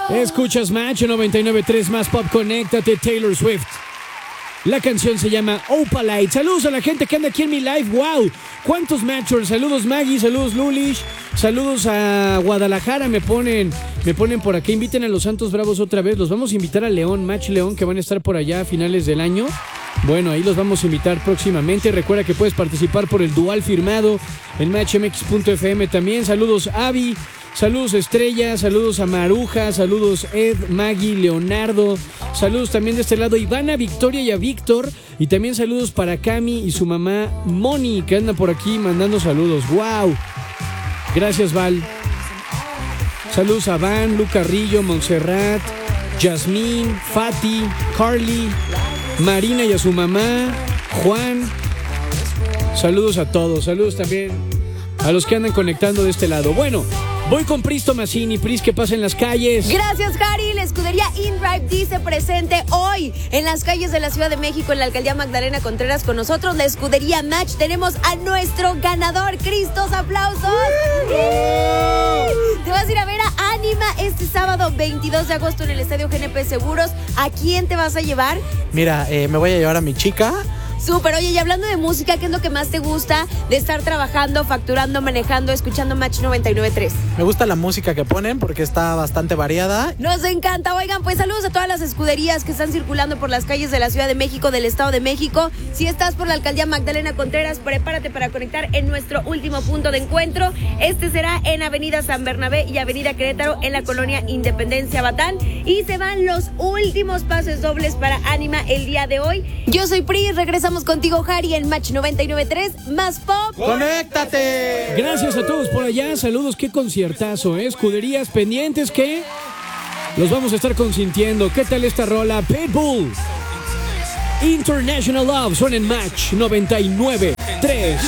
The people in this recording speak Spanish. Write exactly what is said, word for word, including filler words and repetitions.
Escuchas Match noventa y nueve punto tres más Pop, conéctate, Taylor Swift. La canción se llama Opalite. Saludos a la gente que anda aquí en mi live. ¡Wow! ¿Cuántos matchers? Saludos Maggie, saludos Lulish, saludos a Guadalajara. Me ponen, me ponen por acá. Inviten a los Santos Bravos otra vez. Los vamos a invitar a León, Match León, que van a estar por allá a finales del año. Bueno, ahí los vamos a invitar próximamente. Recuerda que puedes participar por el dual firmado en match m x punto f m también. Saludos Avi. Saludos Estrella, saludos a Maruja, saludos Ed, Maggie, Leonardo, saludos también de este lado a Ivana, Victoria y a Víctor, y también saludos para Cami y su mamá Moni, que anda por aquí mandando saludos. ¡Wow! Gracias, Val. Saludos a Van, Lu Carrillo, Montserrat, Yasmín, Fati, Carly, Marina y a su mamá, Juan. Saludos a todos, saludos también a los que andan conectando de este lado. Bueno, voy con Pris Tomasini. Pris, que pasa en las calles. Gracias, Harry. La escudería InDrive dice presente hoy en las calles de la Ciudad de México, en la alcaldía Magdalena Contreras. Con nosotros, la escudería Match. Tenemos a nuestro ganador. Cristos, aplausos. ¡Sí! Te vas a ir a ver a Anima este sábado veintidós de agosto en el Estadio G N P Seguros. ¿A quién te vas a llevar? Mira, eh, me voy a llevar a mi chica. Súper, oye, y hablando de música, ¿qué es lo que más te gusta de estar trabajando, facturando, manejando, escuchando Match noventa y nueve punto tres? Me gusta la música que ponen porque está bastante variada. Nos encanta. Oigan, pues saludos a todas las escuderías que están circulando por las calles de la Ciudad de México, del Estado de México. Si estás por la alcaldía Magdalena Contreras, prepárate para conectar en nuestro último punto de encuentro. Este será en Avenida San Bernabé y Avenida Querétaro, en la colonia Independencia Batán. Y se van los últimos pases dobles para Anima el día de hoy. Yo soy Pri, regresamos contigo, Harry, en Match noventa y nueve punto tres más Pop. ¡Conéctate! Gracias a todos por allá. Saludos, qué conciertazo, ¿eh? Escuderías pendientes que los vamos a estar consintiendo. ¿Qué tal esta rola? Pitbull, International Love, suena en Match noventa y nueve punto tres.